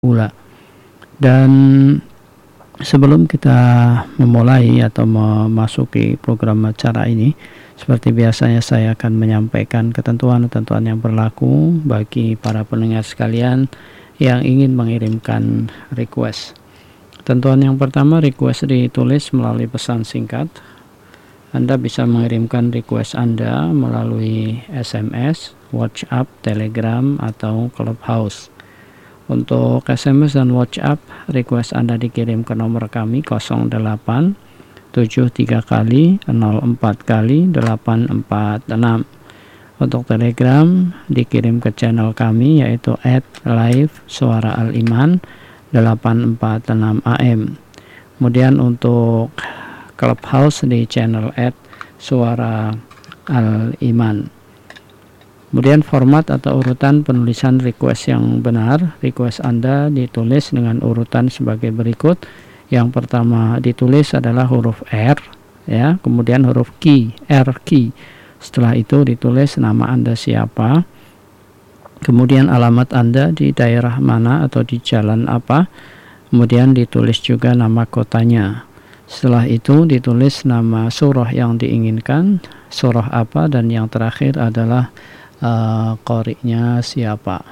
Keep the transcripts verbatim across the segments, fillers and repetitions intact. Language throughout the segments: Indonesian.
pula. Dan sebelum kita memulai atau memasuki program acara ini, seperti biasanya saya akan menyampaikan ketentuan-ketentuan yang berlaku bagi para pendengar sekalian yang ingin mengirimkan request. Ketentuan yang pertama, request ditulis melalui pesan singkat. Anda bisa mengirimkan request Anda melalui S M S, WhatsApp, Telegram, atau Clubhouse. Untuk S M S dan WhatsApp, request Anda dikirim ke nomor kami nol delapan tujuh tiga kali nol empat kali delapan empat enam. Untuk Telegram dikirim ke channel kami yaitu at live suara al iman delapan empat enam A M. Kemudian untuk Clubhouse di channel at suara al iman. Kemudian format atau urutan penulisan request yang benar, request Anda ditulis dengan urutan sebagai berikut. Yang pertama ditulis adalah huruf R, ya, kemudian huruf key, R key. Setelah itu ditulis nama Anda siapa, kemudian alamat Anda di daerah mana atau di jalan apa, kemudian ditulis juga nama kotanya. Setelah itu ditulis nama surah yang diinginkan, surah apa, dan yang terakhir adalah Uh, qari'nya siapa.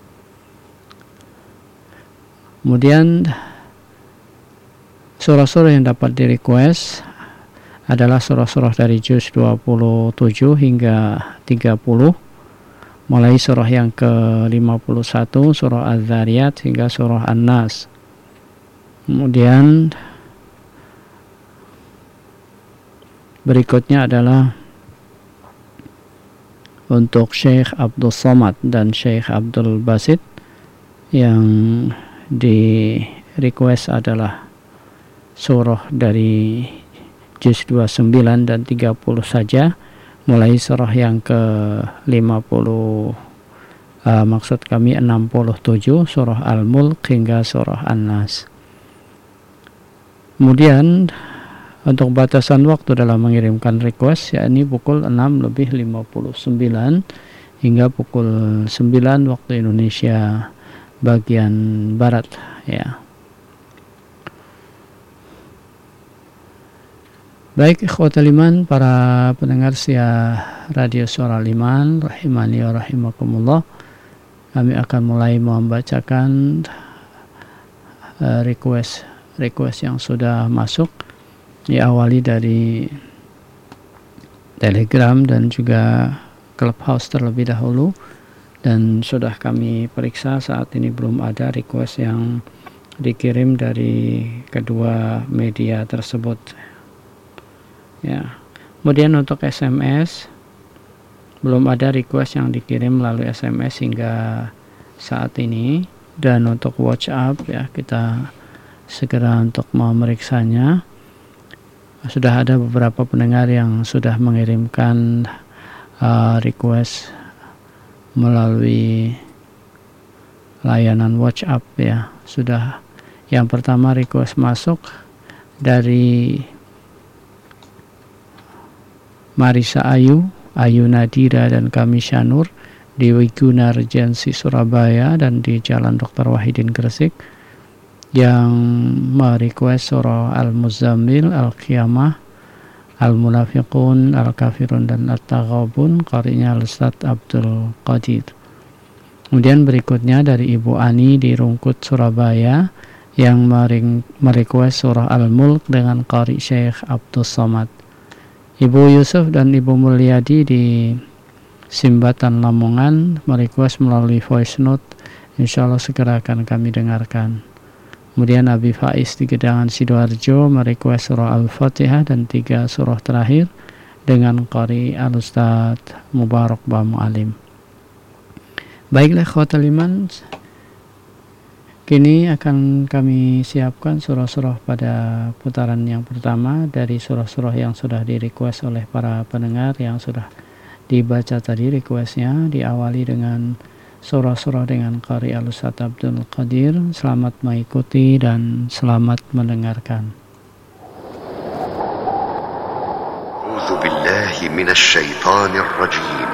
Kemudian surah-surah yang dapat di request adalah surah-surah dari juz dua puluh tujuh hingga tiga puluh, mulai surah yang ke lima puluh satu surah Az-Zariyat hingga surah An-Nas. Kemudian berikutnya adalah untuk Syekh Abdul Somad dan Syekh Abdul Basit, yang di request adalah surah dari juz dua puluh sembilan dan tiga puluh saja, mulai surah yang ke lima puluh, uh, maksud kami enam puluh tujuh surah Al-Mulk hingga surah An-Nas. Kemudian untuk batasan waktu dalam mengirimkan request, yakni pukul enam lebih lima puluh sembilan hingga pukul sembilan waktu Indonesia bagian barat, ya. Baik, ikhwatal iman, para pendengar setia Radio Suara Al-Iman rahimani wa rahimakumullah, kami akan mulai membacakan uh, request request yang sudah masuk. Diawali dari Telegram dan juga Clubhouse terlebih dahulu, dan sudah kami periksa saat ini belum ada request yang dikirim dari kedua media tersebut, ya. Kemudian untuk S M S belum ada request yang dikirim melalui S M S hingga saat ini, dan untuk WhatsApp, ya, kita segera untuk memeriksanya. Sudah ada beberapa pendengar yang sudah mengirimkan uh, request melalui layanan WhatsApp, ya. Sudah yang pertama request masuk dari Marisa Ayu, Ayu Nadira, dan kami Syanur di Wiguna Regency Surabaya dan di Jalan Doktor Wahidin Gresik, yang merequest surah Al-Muzammil, Al-Qiyamah, Al-Munafiqun, Al-Kafirun, dan At-Taghabun, qari'nya Al-Ustadz Abdul Qadir. Kemudian berikutnya dari Ibu Ani di Rungkut, Surabaya, yang merequest surah Al-Mulk dengan qari Syekh Abdul Somad. Ibu Yusuf dan Ibu Mulyadi di Simbatan, Lamongan, merequest melalui voice note. Insyaallah segera akan kami dengarkan. Kemudian Abi Faiz di Gedangan, Sidoarjo, merequest surah Al-Fatihah dan tiga surah terakhir dengan qari Al-Ustadz Mubarak Ba Mu'alim. Baiklah ikhwatal iman, kini akan kami siapkan surah-surah pada putaran yang pertama dari surah-surah yang sudah di request oleh para pendengar yang sudah dibaca tadi requestnya. Diawali dengan surah-surah dengan qari Al-Ustadz Abdul Qadir. Selamat mengikuti dan selamat mendengarkan. A'udzu billahi minasy syaithanir rajim.